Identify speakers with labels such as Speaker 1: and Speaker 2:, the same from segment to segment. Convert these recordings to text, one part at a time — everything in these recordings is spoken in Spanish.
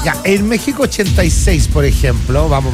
Speaker 1: Ya, en México 86, por ejemplo, vamos.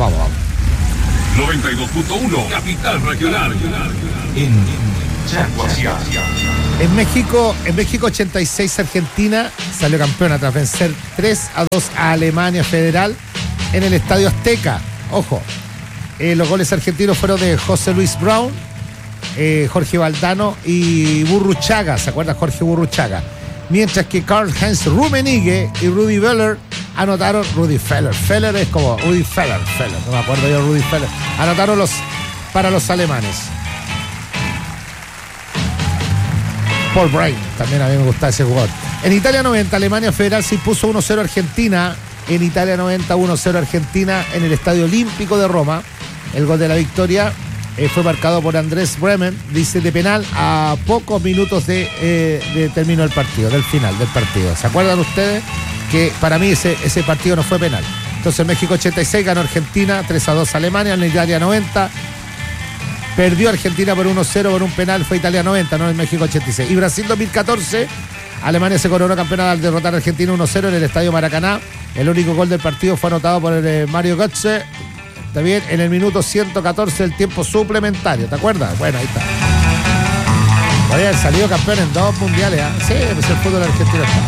Speaker 2: 92.1 Capital Regional. En Chaguasia.
Speaker 1: En México 86, Argentina salió campeona tras vencer 3-2 a Alemania Federal en el Estadio Azteca. Ojo, los goles argentinos fueron de José Luis Brown, Jorge Valdano y Burruchaga. ¿Se acuerda Jorge Burruchaga? Mientras que Karl-Heinz Rummenigge y Rudi Feller anotaron. Rudi Feller. Feller es como Rudi Feller. No me acuerdo yo, Rudi Feller. Anotaron para los alemanes. Paul Brain, también a mí me gustaba ese jugador. En Italia 90, Alemania Federal se impuso 1-0 Argentina. En Italia 90, 1-0 Argentina en el Estadio Olímpico de Roma. El gol de la victoria fue marcado por Andrés Bremen, dice, de penal a pocos minutos de término del partido, del final del partido. ¿Se acuerdan ustedes? Que para mí ese partido no fue penal. Entonces México 86 ganó Argentina, 3-2 Alemania. En Italia 90 perdió Argentina por 1-0 por un penal, fue Italia 90, no en México 86. Y Brasil 2014, Alemania se coronó campeona al derrotar a Argentina 1-0 en el Estadio Maracaná. El único gol del partido fue anotado por Mario Götze, también en el minuto 114 del tiempo suplementario. ¿Te acuerdas? Bueno, ahí está. Podría haber salido campeón en 2 mundiales, ¿eh? Sí, pues el fútbol argentino está.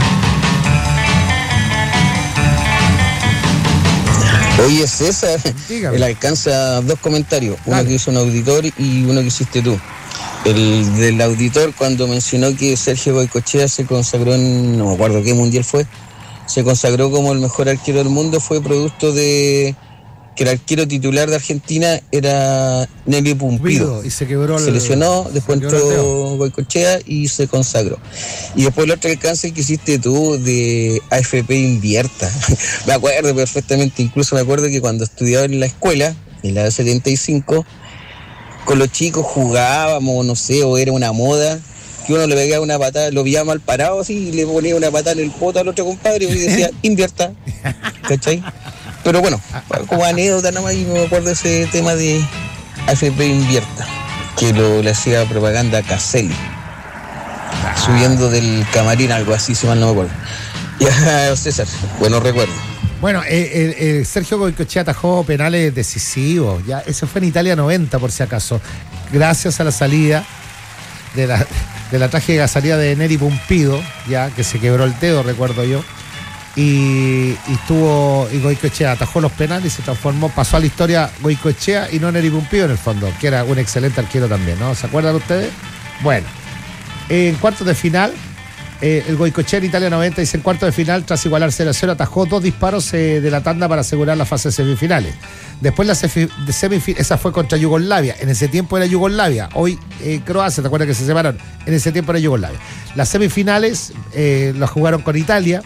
Speaker 3: Oye, César,
Speaker 1: Dígame.
Speaker 3: él alcanza 2 comentarios, uno
Speaker 1: Dale.
Speaker 3: que hizo un auditor y uno que hiciste tú. El del auditor, cuando mencionó que Sergio Goycochea se consagró en, no me acuerdo qué mundial fue, se consagró como el mejor arquero del mundo, fue producto de que el arquero titular de Argentina era Nelly Pumpido.
Speaker 1: Y se quebró
Speaker 3: Se lesionó, después
Speaker 1: se quebró el dedo.
Speaker 3: entró Goycochea y se consagró. Y después el otro alcance que hiciste tú de AFP Invierta. Me acuerdo perfectamente, incluso me acuerdo que cuando estudiaba en la escuela, en la 75, con los chicos jugábamos, no sé, o era una moda, que uno le pegaba una patada, lo veía mal parado así, y le ponía una patada en el poto al otro compadre y decía, invierta. ¿Cachai? Pero bueno, como anécdota nomás, y me acuerdo ese tema de AFP Invierta, que le hacía propaganda a Caselli, subiendo del camarín, algo así, si mal no me acuerdo. Ya, César, buenos recuerdos.
Speaker 1: Bueno, Sergio Goycochea atajó penales decisivos. Ya, eso fue en Italia 90, por si acaso. Gracias a la salida de la trágica salida de Neri Pumpido, ya que se quebró el dedo, recuerdo yo. Y Goycochea atajó los penales y se transformó, pasó a la historia Goycochea y no Neri Pumpido en el fondo, que era un excelente arquero también, ¿no? ¿Se acuerdan ustedes? Bueno, en cuartos de final, el Goycochea en Italia 90 dice: en cuartos de final, tras igualar 0-0, atajó 2 disparos de la tanda para asegurar la fase de semifinales. Después la semifinal, esa fue contra Yugoslavia. En ese tiempo era Yugoslavia. Hoy Croacia, ¿te acuerdas que se separaron? En ese tiempo era Yugoslavia. Las semifinales las jugaron con Italia.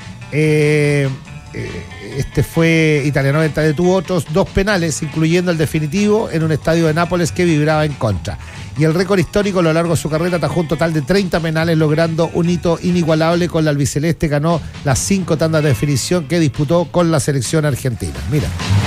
Speaker 1: Fue Italia 90, detuvo otros 2 penales, incluyendo el definitivo en un estadio de Nápoles que vibraba en contra. Y el récord histórico a lo largo de su carrera atajó un total de 30 penales, logrando un hito inigualable. Con la albiceleste ganó las 5 tandas de definición que disputó con la selección argentina. Mira.